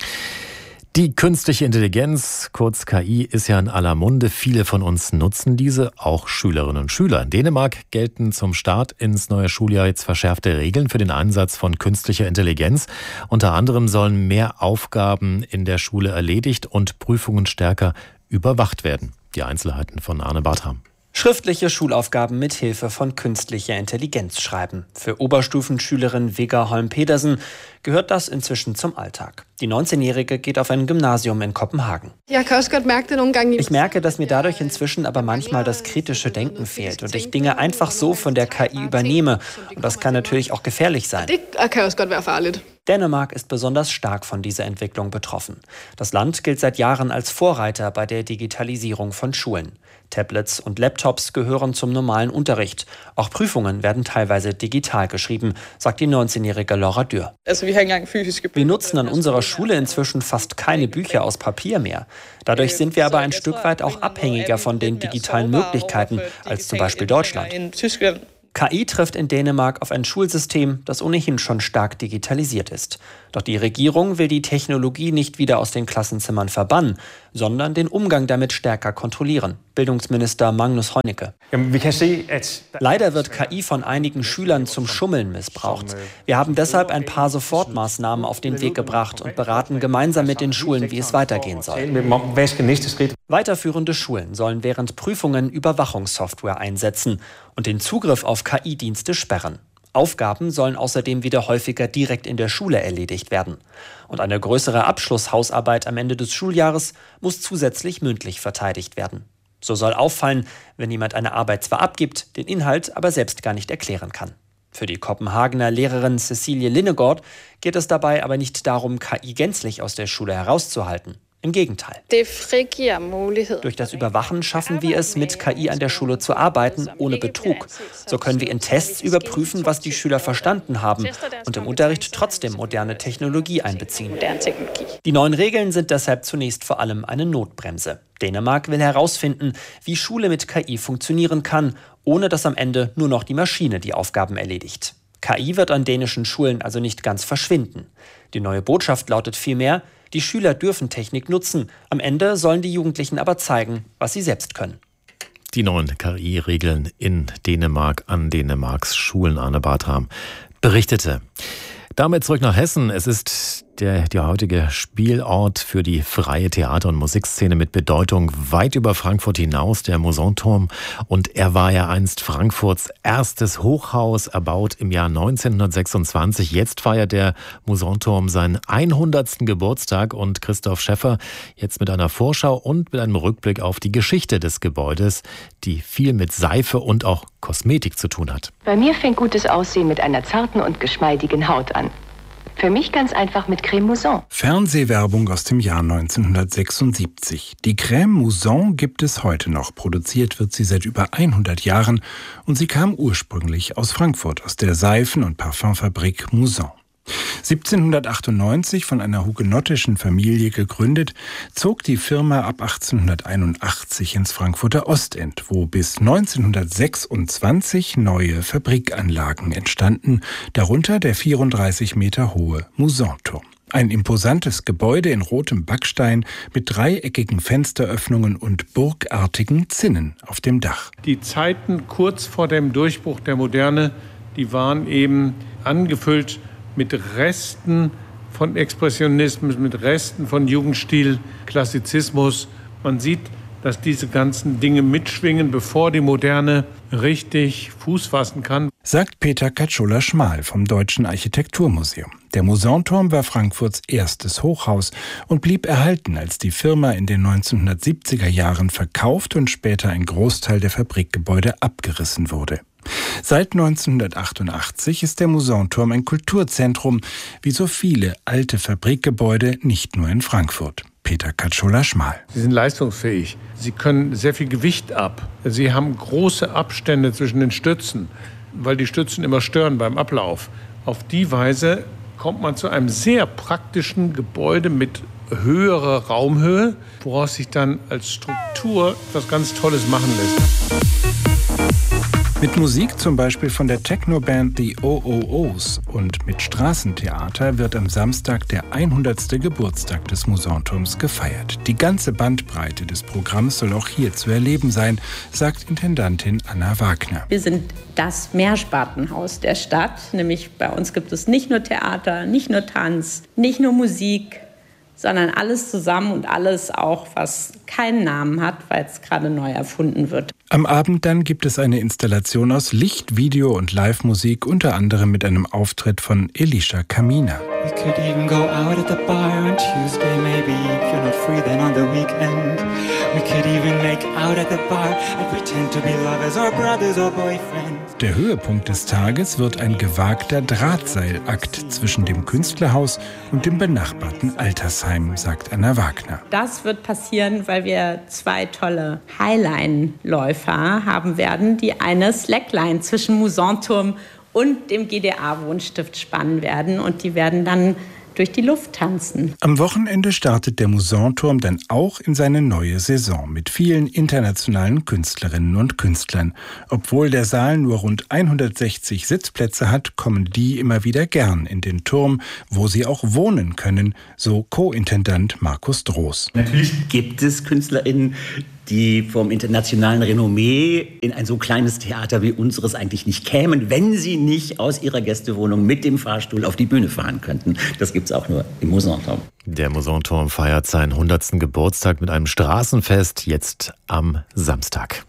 Die künstliche Intelligenz, kurz K I, ist ja in aller Munde. Viele von uns nutzen diese, auch Schülerinnen und Schüler. In Dänemark gelten zum Start ins neue Schuljahr jetzt verschärfte Regeln für den Einsatz von künstlicher Intelligenz. Unter anderem sollen mehr Aufgaben in der Schule erledigt und Prüfungen stärker überwacht werden. Die Einzelheiten von Arne Bartram. Schriftliche Schulaufgaben mit Hilfe von künstlicher Intelligenz schreiben. Für Oberstufenschülerin Vega Holm-Pedersen gehört das inzwischen zum Alltag. Die neunzehnjährige geht auf ein Gymnasium in Kopenhagen. Ich merke, dass mir dadurch inzwischen aber manchmal das kritische Denken fehlt und ich Dinge einfach so von der K I übernehme. Und das kann natürlich auch gefährlich sein. Dänemark ist besonders stark von dieser Entwicklung betroffen. Das Land gilt seit Jahren als Vorreiter bei der Digitalisierung von Schulen. Tablets und Laptops gehören zum normalen Unterricht. Auch Prüfungen werden teilweise digital geschrieben, sagt die neunzehnjährige Laura Dürr. Wir nutzen an unserer Schule inzwischen fast keine Bücher aus Papier mehr. Dadurch sind wir aber ein Stück weit auch abhängiger von den digitalen Möglichkeiten als zum Beispiel Deutschland. K I trifft in Dänemark auf ein Schulsystem, das ohnehin schon stark digitalisiert ist. Doch die Regierung will die Technologie nicht wieder aus den Klassenzimmern verbannen, sondern den Umgang damit stärker kontrollieren. Bildungsminister Magnus Heunicke. Leider wird K I von einigen Schülern zum Schummeln missbraucht. Wir haben deshalb ein paar Sofortmaßnahmen auf den Weg gebracht und beraten gemeinsam mit den Schulen, wie es weitergehen soll. Weiterführende Schulen sollen während Prüfungen Überwachungssoftware einsetzen und den Zugriff auf K I-Dienste sperren. Aufgaben sollen außerdem wieder häufiger direkt in der Schule erledigt werden. Und eine größere Abschlusshausarbeit am Ende des Schuljahres muss zusätzlich mündlich verteidigt werden. So soll auffallen, wenn jemand eine Arbeit zwar abgibt, den Inhalt aber selbst gar nicht erklären kann. Für die Kopenhagener Lehrerin Cecilie Linnegård geht es dabei aber nicht darum, K I gänzlich aus der Schule herauszuhalten. Im Gegenteil. Durch das Überwachen schaffen wir es, mit K I an der Schule zu arbeiten, ohne Betrug. So können wir in Tests überprüfen, was die Schüler verstanden haben und im Unterricht trotzdem moderne Technologie einbeziehen. Die neuen Regeln sind deshalb zunächst vor allem eine Notbremse. Dänemark will herausfinden, wie Schule mit K I funktionieren kann, ohne dass am Ende nur noch die Maschine die Aufgaben erledigt. K I wird an dänischen Schulen also nicht ganz verschwinden. Die neue Botschaft lautet vielmehr: Die Schüler dürfen Technik nutzen. Am Ende sollen die Jugendlichen aber zeigen, was sie selbst können. Die neuen K I-Regeln in Dänemark an Dänemarks Schulen. Arne Bartram berichtete. Damit zurück nach Hessen. Es ist der, der heutige Spielort für die freie Theater- und Musikszene mit Bedeutung weit über Frankfurt hinaus, der Mousonturm. Und er war ja einst Frankfurts erstes Hochhaus, erbaut im Jahr neunzehnhundertsechsundzwanzig. Jetzt feiert der Mousonturm seinen hundertsten Geburtstag. Und Christoph Schäffer jetzt mit einer Vorschau und mit einem Rückblick auf die Geschichte des Gebäudes, die viel mit Seife und auch Kosmetik zu tun hat. Bei mir fängt gutes Aussehen mit einer zarten und geschmeidigen Haut an. Für mich ganz einfach mit Creme Mousson. Fernsehwerbung aus dem Jahr neunzehnhundertsechsundsiebzig. Die Creme Mousson gibt es heute noch. Produziert wird sie seit über hundert Jahren und sie kam ursprünglich aus Frankfurt, aus der Seifen- und Parfümfabrik Mousson. siebzehnhundertachtundneunzig von einer hugenottischen Familie gegründet, zog die Firma ab achtzehnhunderteinundachtzig ins Frankfurter Ostend, wo bis neunzehnhundertsechsundzwanzig neue Fabrikanlagen entstanden, darunter der vierunddreißig Meter hohe Mousonturm. Ein imposantes Gebäude in rotem Backstein mit dreieckigen Fensteröffnungen und burgartigen Zinnen auf dem Dach. Die Zeiten kurz vor dem Durchbruch der Moderne, die waren eben angefüllt mit Resten von Expressionismus, mit Resten von Jugendstil, Klassizismus. Man sieht, dass diese ganzen Dinge mitschwingen, bevor die Moderne richtig Fuß fassen kann. Sagt Peter Katschola-Schmal vom Deutschen Architekturmuseum. Der Mousonturm war Frankfurts erstes Hochhaus und blieb erhalten, als die Firma in den neunzehnhundertsiebziger Jahren verkauft und später ein Großteil der Fabrikgebäude abgerissen wurde. Seit neunzehnhundertachtundachtzig ist der Mousonturm ein Kulturzentrum, wie so viele alte Fabrikgebäude, nicht nur in Frankfurt. Peter Katschola-Schmal. Sie sind leistungsfähig. Sie können sehr viel Gewicht ab. Sie haben große Abstände zwischen den Stützen, weil die Stützen immer stören beim Ablauf. Auf die Weise kommt man zu einem sehr praktischen Gebäude mit höherer Raumhöhe, woraus sich dann als Struktur etwas ganz Tolles machen lässt. Mit Musik zum Beispiel von der Techno-Band The O O Os und mit Straßentheater wird am Samstag der hundertste Geburtstag des Mousonturms gefeiert. Die ganze Bandbreite des Programms soll auch hier zu erleben sein, sagt Intendantin Anna Wagner. Wir sind das Mehrspartenhaus der Stadt, nämlich bei uns gibt es nicht nur Theater, nicht nur Tanz, nicht nur Musik, sondern alles zusammen und alles auch, was keinen Namen hat, weil es gerade neu erfunden wird. Am Abend dann gibt es eine Installation aus Licht, Video und Live-Musik, unter anderem mit einem Auftritt von Elisha Kamina. We could even go out at the bar on Tuesday, maybe if you're not free then on the weekend. We could even make out at the bar and pretend to be lovers or brothers or boyfriends. Der Höhepunkt des Tages wird ein gewagter Drahtseilakt zwischen dem Künstlerhaus und dem benachbarten Altersheim, sagt Anna Wagner. Das wird passieren, weil wir zwei tolle Highline-Läufer haben werden, die eine Slackline zwischen Musanturm und dem G D A-Wohnstift spannen werden. Und die werden dann durch die Luft tanzen. Am Wochenende startet der Musanturm dann auch in seine neue Saison mit vielen internationalen Künstlerinnen und Künstlern. Obwohl der Saal nur rund hundertsechzig Sitzplätze hat, kommen die immer wieder gern in den Turm, wo sie auch wohnen können, so Co-Intendant Markus Droß. Natürlich gibt es KünstlerInnen, die vom internationalen Renommee in ein so kleines Theater wie unseres eigentlich nicht kämen, wenn sie nicht aus ihrer Gästewohnung mit dem Fahrstuhl auf die Bühne fahren könnten. Das gibt es auch nur im Musanturm. Der Musanturm feiert seinen hundertsten Geburtstag mit einem Straßenfest jetzt am Samstag.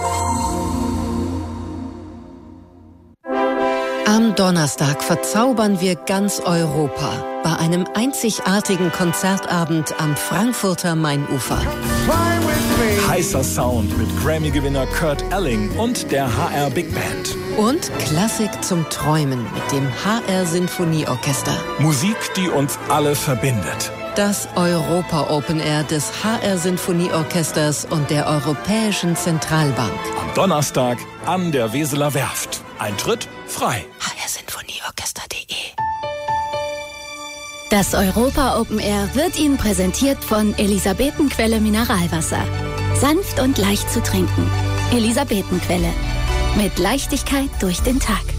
Am Donnerstag verzaubern wir ganz Europa bei einem einzigartigen Konzertabend am Frankfurter Mainufer. Heißer Sound mit Grammy-Gewinner Kurt Elling und der H R Big Band. Und Klassik zum Träumen mit dem H R Sinfonieorchester. Musik, die uns alle verbindet. Das Europa Open Air des H R Sinfonieorchesters und der Europäischen Zentralbank. Am Donnerstag an der Weseler Werft. Eintritt frei. H R Sinfonieorchester punkt de. Das Europa Open Air wird Ihnen präsentiert von Elisabetenquelle Mineralwasser. Sanft und leicht zu trinken. Elisabetenquelle. Mit Leichtigkeit durch den Tag.